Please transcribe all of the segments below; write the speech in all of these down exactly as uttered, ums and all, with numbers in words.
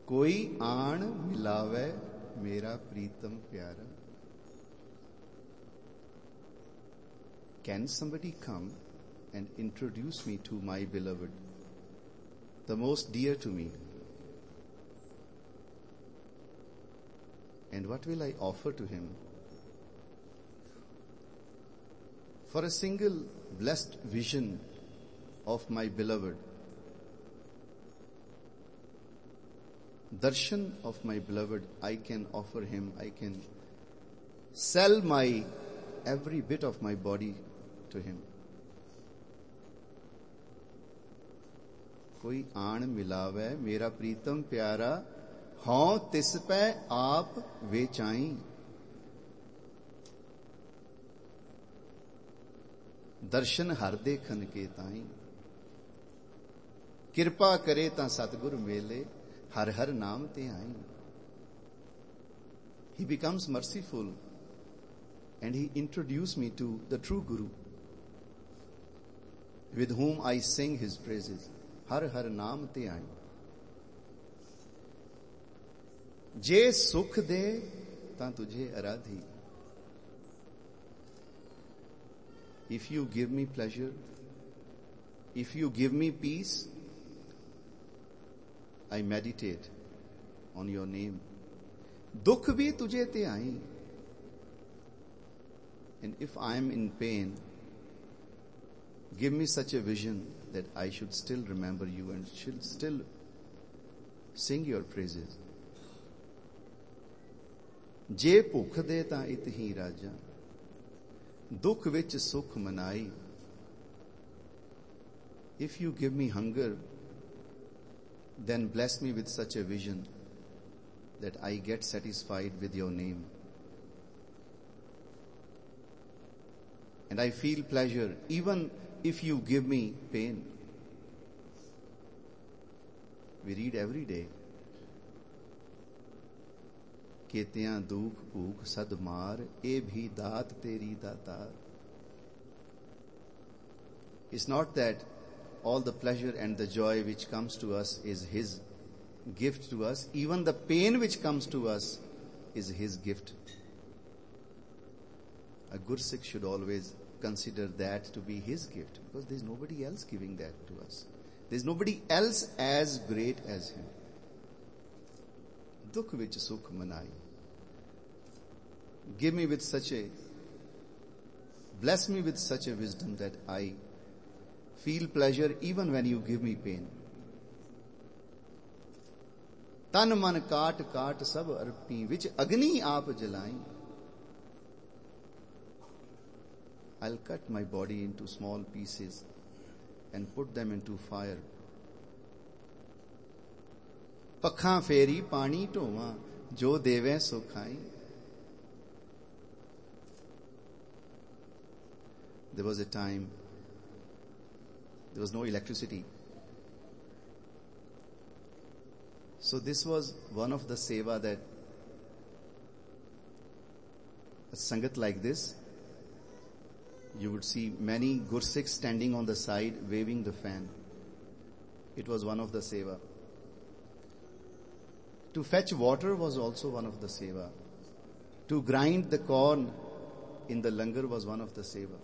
कोई आण मिलावे मेरा प्रीतम प्यारा. Can somebody come and introduce me to my beloved, the most dear to me? And what will I offer to him? For a single blessed vision of my beloved, darshan of my beloved, I can offer him, I can sell my every bit of my body to him. कोई आण मिलावे मेरा प्रीतम प्यारा, हौं तिस पै आप वेचाई. दर्शन हर देखन के ताई, किरपा करे तां सतगुर मेले, हर हर नाम ते आई. He becomes merciful and he introduced me to the true Guru, with whom I sing his praises. हर हर नाम ते आई. जे सुख दे तां तुझे आराधी. If you give me pleasure, if you give me peace, I meditate on your name. दुख भी तुझे ते आई. And if I am in pain, give me such a vision that I should still remember you and should still sing your praises. जे भुख दे तां इत ही राजा, दुख विच सुख मनाई. If you give me hunger, then bless me with such a vision that I get satisfied with your name. And I feel pleasure even if you give me pain. We read every day, केतियां दुख भूख सद मार, ए भी दात तेरी दातार. It's not that all the pleasure and the joy which comes to us is his gift to us. Even the pain which comes to us is his gift. A Gursikh should always consider that to be his gift, because there is nobody else giving that to us. There is nobody else as great as him. Dukh vich sukh manai. Give me with such a, bless me with such a wisdom that I feel pleasure even when you give me pain. Tan man kaat kaat sab arpi, which agni aap jalai. I'll cut my body into small pieces and put them into fire. Pakha feri pani tova, jo deve so khai. There was a time, there was no electricity. So this was one of the seva that a sangat like this, you would see many Gursikhs standing on the side waving the fan. It was one of the seva. To fetch water was also one of the seva. To grind the corn in the langar was one of the seva.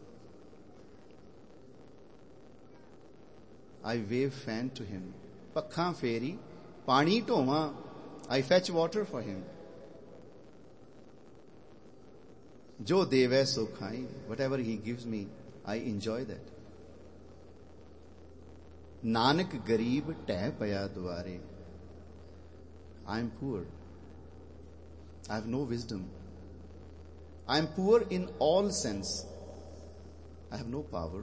I wave fan to him. Pakha feri, pani toma. I fetch water for him. Jo deve so khai. Whatever he gives me, I enjoy that. Nanak garib teh paya dware. I am poor. I have no wisdom. I am poor in all sense. I have no power.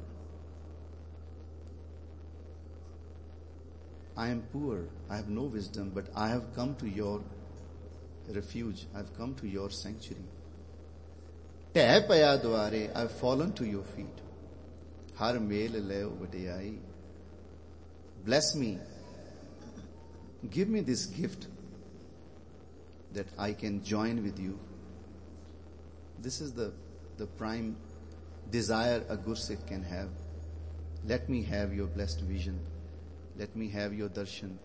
I am poor. I have no wisdom, but I have come to your refuge. I have come to your sanctuary. Teh paya dware, I have fallen to your feet. Har mel leo vadiyai. Bless me. Give me this gift that I can join with you. This is the, the prime desire a Gursikh can have. Let me have your blessed vision. Let me have your darshan.